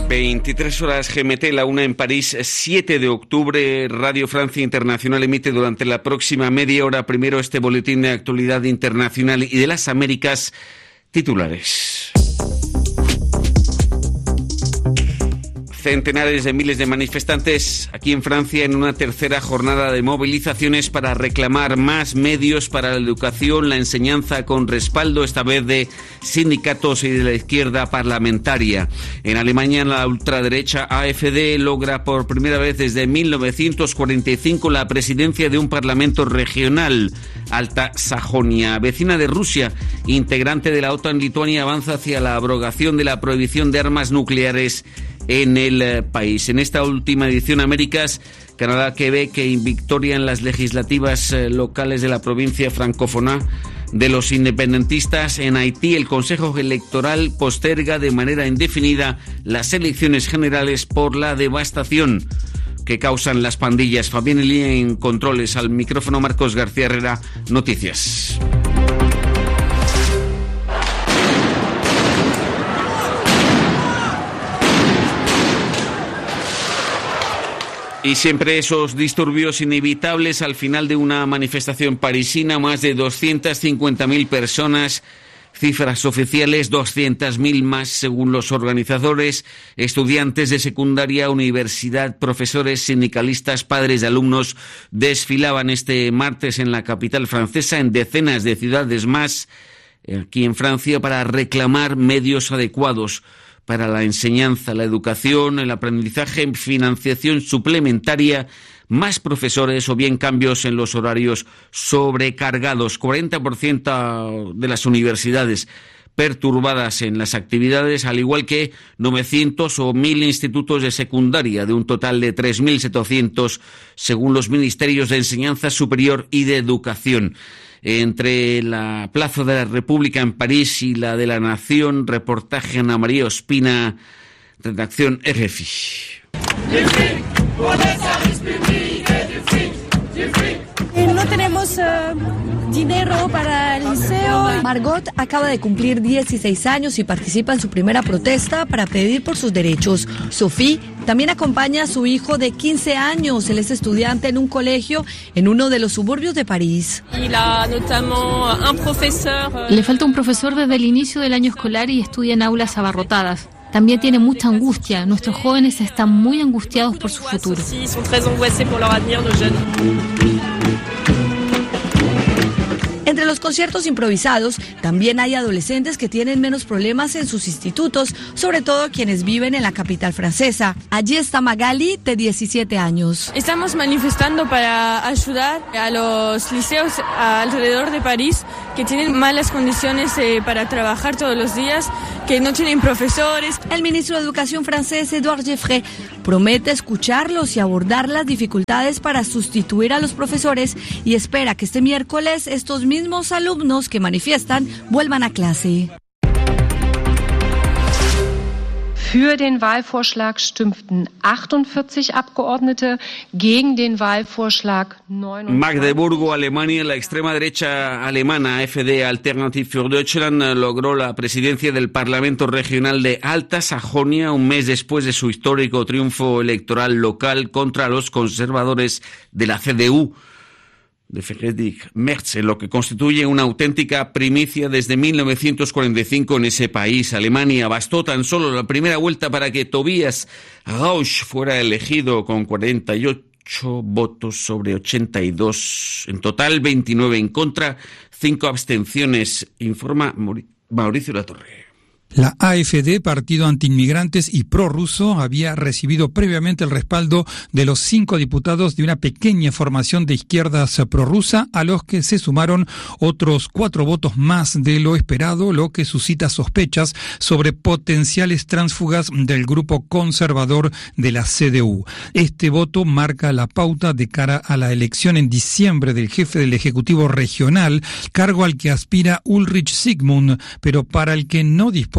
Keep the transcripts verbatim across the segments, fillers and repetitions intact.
veintitrés horas G M T, la una en París, siete de octubre. Radio Francia Internacional emite durante la próxima media hora primero este boletín de actualidad internacional y de las Américas. Titulares. Centenares de miles de manifestantes aquí en Francia en una tercera jornada de movilizaciones para reclamar más medios para la educación, la enseñanza, con respaldo esta vez de sindicatos y de la izquierda parlamentaria. En Alemania, la ultraderecha A F D logra por primera vez desde mil novecientos cuarenta y cinco la presidencia de un parlamento regional. Alta Sajonia, vecina de Rusia, integrante de la OTAN, Lituania avanza hacia la abrogación de la prohibición de armas nucleares en el país. En esta última edición Américas, Canadá, Quebec e victoria en las legislativas locales de la provincia francófona de los independentistas. En Haití, el Consejo Electoral posterga de manera indefinida las elecciones generales por la devastación que causan las pandillas. Fabián Elía en controles, al micrófono Marcos García Herrera, noticias. Y siempre esos disturbios inevitables al final de una manifestación parisina, más de doscientas cincuenta mil personas, cifras oficiales doscientas mil más según los organizadores, estudiantes de secundaria, universidad, profesores, sindicalistas, padres de alumnos desfilaban este martes en la capital francesa, en decenas de ciudades más aquí en Francia, para reclamar medios adecuados para la enseñanza, la educación, el aprendizaje, financiación suplementaria, más profesores o bien cambios en los horarios sobrecargados. cuarenta por ciento de las universidades perturbadas en las actividades, al igual que novecientos o mil institutos de secundaria, de un total de tres mil setecientos según los ministerios de Enseñanza Superior y de Educación. Entre la Plaza de la República en París y la de la Nación, reportaje Ana María Ospina, redacción R F I. No tenemos uh, dinero para el liceo. Margot acaba de cumplir dieciséis años y participa en su primera protesta para pedir por sus derechos. Sophie también acompaña a su hijo de quince años. Él es estudiante en un colegio en uno de los suburbios de París. Le falta un profesor desde el inicio del año escolar y estudia en aulas abarrotadas. También tiene mucha angustia. Nuestros jóvenes están muy angustiados por su futuro. Entre los conciertos improvisados, también hay adolescentes que tienen menos problemas en sus institutos, sobre todo quienes viven en la capital francesa. Allí está Magali, de diecisiete años. Estamos manifestando para ayudar a los liceos alrededor de París que tienen malas condiciones eh, para trabajar todos los días, que no tienen profesores. El ministro de Educación francés, Édouard Geoffroy, promete escucharlos y abordar las dificultades para sustituir a los profesores y espera que este miércoles estos mismos alumnos que manifiestan vuelvan a clase. Für den Wahlvorschlag stimmten achtundvierzig Abgeordnete, gegen den Wahlvorschlag neunundzwanzig. Magdeburgo, Alemania. La extrema derecha alemana A F D, Alternative für Deutschland, logró la presidencia del Parlamento Regional de Alta Sajonia un mes después de su histórico triunfo electoral local contra los conservadores de la C D U de Friedrich Merz, lo que constituye una auténtica primicia desde mil novecientos cuarenta y cinco en ese país. Alemania, bastó tan solo la primera vuelta para que Tobias Rausch fuera elegido con cuarenta y ocho votos sobre ochenta y dos. En total, veintinueve en contra, cinco abstenciones, informa Mauricio Latorre. La A F D, partido antiinmigrantes y prorruso, había recibido previamente el respaldo de los cinco diputados de una pequeña formación de izquierdas prorrusa, a los que se sumaron otros cuatro votos más de lo esperado, lo que suscita sospechas sobre potenciales tránsfugas del grupo conservador de la C D U. Este voto marca la pauta de cara a la elección en diciembre del jefe del Ejecutivo Regional, cargo al que aspira Ulrich Sigmund, pero para el que no dispone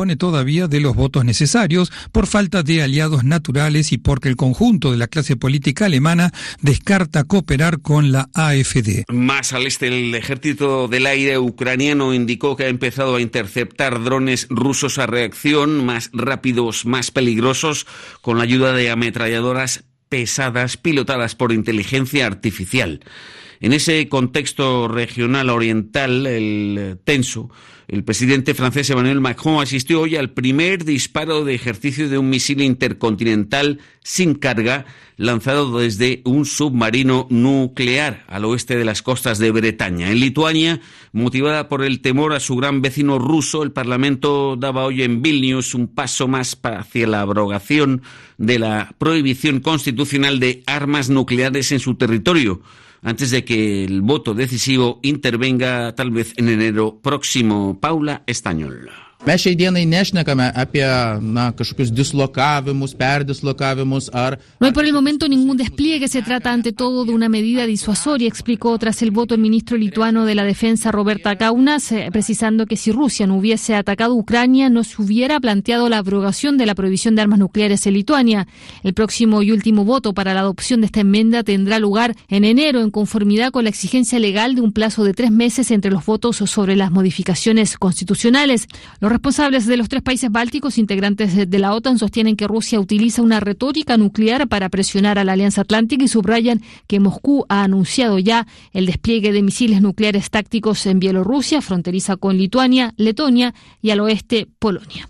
dispone todavía de los votos necesarios por falta de aliados naturales y porque el conjunto de la clase política alemana descarta cooperar con la A F D. Más al este, el ejército del aire ucraniano indicó que ha empezado a interceptar drones rusos a reacción más rápidos, más peligrosos, con la ayuda de ametralladoras pesadas pilotadas por inteligencia artificial. En ese contexto regional oriental, el tenso, el presidente francés Emmanuel Macron asistió hoy al primer disparo de ejercicio de un misil intercontinental sin carga lanzado desde un submarino nuclear al oeste de las costas de Bretaña. En Lituania, motivada por el temor a su gran vecino ruso, el Parlamento daba hoy en Vilnius un paso más hacia la abrogación de la prohibición constitucional de armas nucleares en su territorio, antes de que el voto decisivo intervenga tal vez en enero próximo. Paula Estañol. Mes šiai dienai nešnekame apie na, kažkokius dislocavimus, perdislocavimus ar... No hay por el momento ningún despliegue, se trata ante todo de una medida disuasoria, explicó tras el voto el ministro lituano de la Defensa, Roberta Kaunas, eh, precisando que si Rusia no hubiese atacado Ucrania, no se hubiera planteado la abrogación de la prohibición de armas nucleares en Lituania. El próximo y último voto para la adopción de esta enmienda tendrá lugar en enero, en conformidad con la exigencia legal de un plazo de tres meses entre los votos sobre las modificaciones constitucionales. Los responsables de los tres países bálticos, integrantes de la OTAN, sostienen que Rusia utiliza una retórica nuclear para presionar a la Alianza Atlántica y subrayan que Moscú ha anunciado ya el despliegue de misiles nucleares tácticos en Bielorrusia, fronteriza con Lituania, Letonia y al oeste Polonia.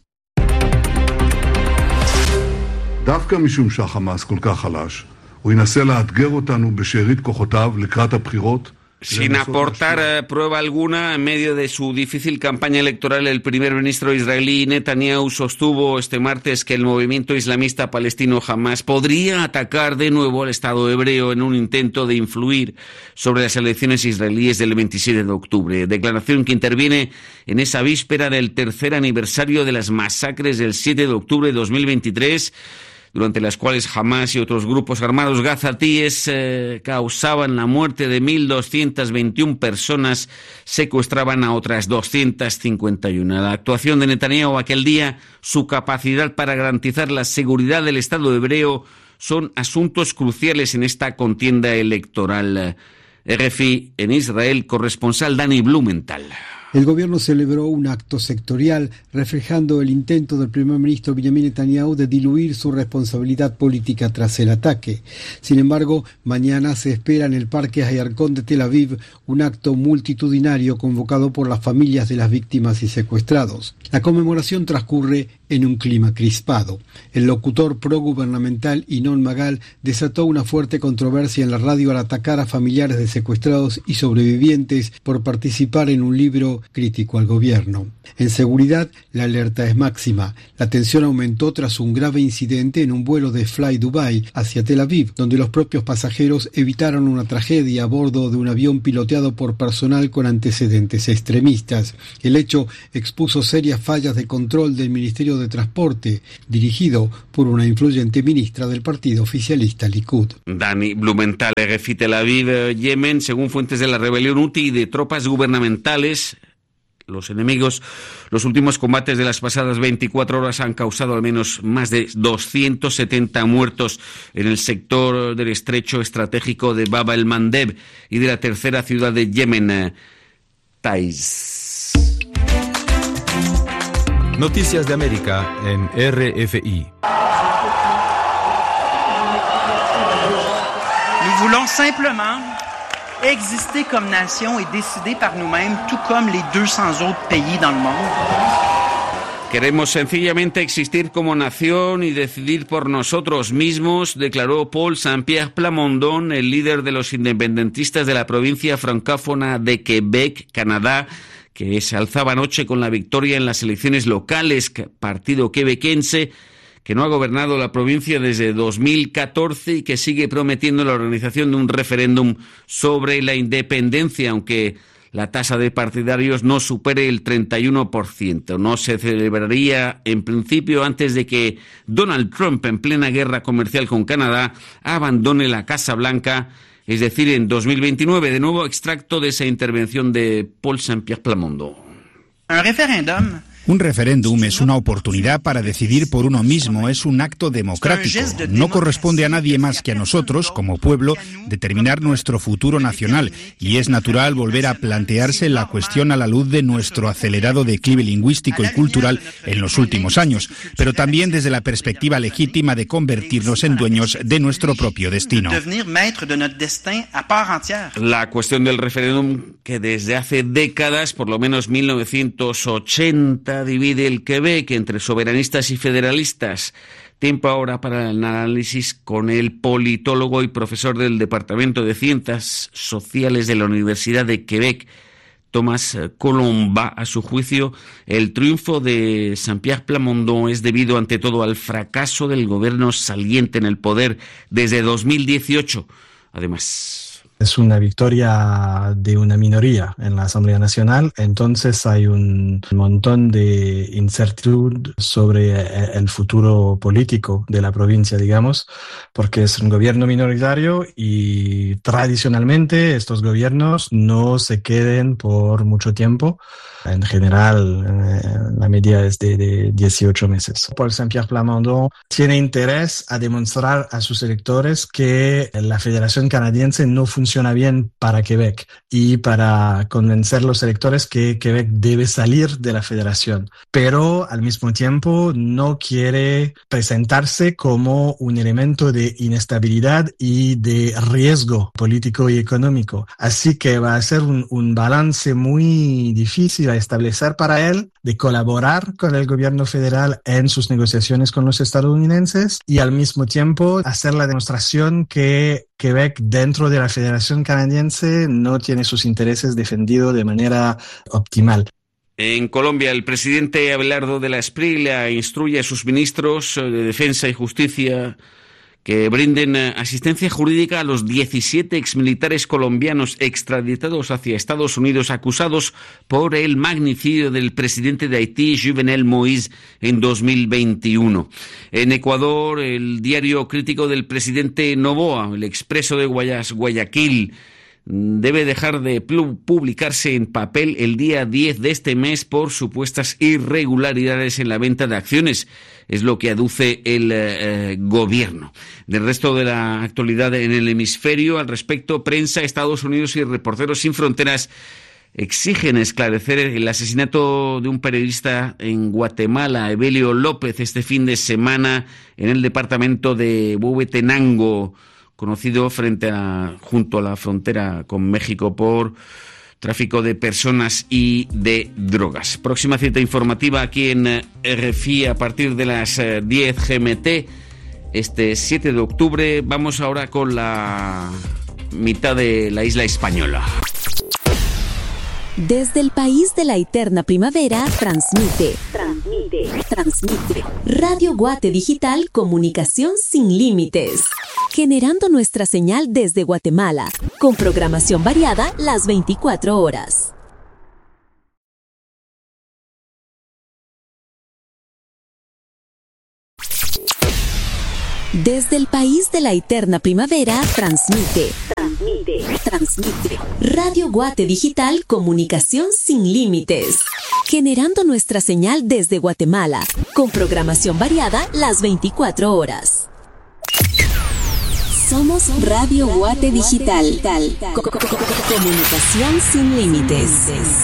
דווקא משום שהחמאס כל כך חלש, הוא ינסה לאתגר אותנו בשארית כוחותיו לקראת הבחירות. Sin aportar prueba alguna, en medio de su difícil campaña electoral, el primer ministro israelí Netanyahu sostuvo este martes que el movimiento islamista palestino Hamas podría atacar de nuevo al Estado hebreo en un intento de influir sobre las elecciones israelíes del veintisiete de octubre. Declaración que interviene en esa víspera del tercer aniversario de las masacres del siete de octubre de dos mil veintitrés, durante las cuales Hamas y otros grupos armados gazatíes eh, causaban la muerte de mil doscientas veintiuna personas, secuestraban a otras doscientas cincuenta y una. La actuación de Netanyahu aquel día, su capacidad para garantizar la seguridad del Estado hebreo, son asuntos cruciales en esta contienda electoral. R F I en Israel, corresponsal Dani Blumenthal. El gobierno celebró un acto sectorial reflejando el intento del primer ministro Benjamin Netanyahu de diluir su responsabilidad política tras el ataque. Sin embargo, mañana se espera en el Parque Hayarkon de Tel Aviv un acto multitudinario convocado por las familias de las víctimas y secuestrados. La conmemoración transcurre en un clima crispado. El locutor progubernamental Ynnon Magal desató una fuerte controversia en la radio al atacar a familiares de secuestrados y sobrevivientes por participar en un libro crítico al gobierno. En seguridad, la alerta es máxima. La tensión aumentó tras un grave incidente en un vuelo de Fly Dubai hacia Tel Aviv, donde los propios pasajeros evitaron una tragedia a bordo de un avión piloteado por personal con antecedentes extremistas. El hecho expuso serias fallas de control del Ministerio de Transporte, dirigido por una influyente ministra del partido oficialista Likud. Dani Blumenthal, R F I Tel Aviv, Yemen, según fuentes de la rebelión Houthi y de tropas gubernamentales, los enemigos, los últimos combates de las pasadas veinticuatro horas han causado al menos más de doscientos setenta muertos en el sector del estrecho estratégico de Bab el-Mandeb y de la tercera ciudad de Yemen, Taiz. Noticias de América en R F I. Nous voulons simplement exister comme nation et décider par nous-mêmes, tout comme les deux cents autres pays dans le monde. Queremos sencillamente existir como nación y decidir por nosotros mismos, declaró Paul Saint-Pierre Plamondon, el líder de los independentistas de la provincia francófona de Quebec, Canadá, que se alzaba anoche con la victoria en las elecciones locales, partido quebequense, que no ha gobernado la provincia desde dos mil catorce y que sigue prometiendo la organización de un referéndum sobre la independencia, aunque la tasa de partidarios no supere el treinta y uno por ciento. No se celebraría en principio antes de que Donald Trump, en plena guerra comercial con Canadá, abandone la Casa Blanca, es decir, en dos mil veintinueve. De nuevo, extracto de esa intervención de Paul Saint-Pierre Plamondon. Un referéndum Un referéndum es una oportunidad para decidir por uno mismo, es un acto democrático. No corresponde a nadie más que a nosotros, como pueblo, determinar nuestro futuro nacional, y es natural volver a plantearse la cuestión a la luz de nuestro acelerado declive lingüístico y cultural en los últimos años, pero también desde la perspectiva legítima de convertirnos en dueños de nuestro propio destino. La cuestión del referéndum, que desde hace décadas, por lo menos mil novecientos ochenta, divide el Quebec entre soberanistas y federalistas. Tiempo ahora para el análisis con el politólogo y profesor del Departamento de Ciencias Sociales de la Universidad de Quebec, Thomas Colomba. A su juicio, el triunfo de Saint-Pierre Plamondon es debido ante todo al fracaso del gobierno saliente en el poder desde dos mil dieciocho. Además, es una victoria de una minoría en la Asamblea Nacional, entonces hay un montón de incertidumbre sobre el futuro político de la provincia, digamos, porque es un gobierno minoritario y tradicionalmente estos gobiernos no se queden por mucho tiempo. En general, la media es de, de dieciocho meses. Paul Saint-Pierre Plamondon tiene interés a demostrar a sus electores que la Federación Canadiense no funciona bien para Quebec y para convencer a los electores que Quebec debe salir de la Federación. Pero al mismo tiempo no quiere presentarse como un elemento de inestabilidad y de riesgo político y económico. Así que va a ser un, un balance muy difícil a establecer para él de colaborar con el gobierno federal en sus negociaciones con los estadounidenses y al mismo tiempo hacer la demostración que Quebec dentro de la Federación Canadiense no tiene sus intereses defendidos de manera optimal. En Colombia, el presidente Abelardo de la Espriella instruye a sus ministros de Defensa y Justicia que brinden asistencia jurídica a los diecisiete exmilitares colombianos extraditados hacia Estados Unidos acusados por el magnicidio del presidente de Haití, Jovenel Moïse, en dos mil veintiuno. En Ecuador, el diario crítico del presidente Noboa, el Expreso de Guayas, Guayaquil, debe dejar de publicarse en papel el día diez de este mes por supuestas irregularidades en la venta de acciones. Es lo que aduce el eh, gobierno. Del resto de la actualidad en el hemisferio, al respecto, prensa, Estados Unidos y Reporteros Sin Fronteras exigen esclarecer el asesinato de un periodista en Guatemala, Evelio López, este fin de semana en el departamento de Huehuetenango, conocido frente a, junto a la frontera con México por tráfico de personas y de drogas. Próxima cita informativa aquí en R F I a partir de las diez G M T, este siete de octubre. Vamos ahora con la mitad de la isla española. Desde el país de la eterna primavera, transmite, transmite, transmite. Radio Guate Digital, comunicación sin límites. Generando nuestra señal desde Guatemala, con programación variada las veinticuatro horas. Desde el país de la eterna primavera, transmite, transmite, transmite. Radio Guate Digital, comunicación sin límites. Generando nuestra señal desde Guatemala, con programación variada las veinticuatro horas. Somos Radio Guate Digital. Comunicación sin límites.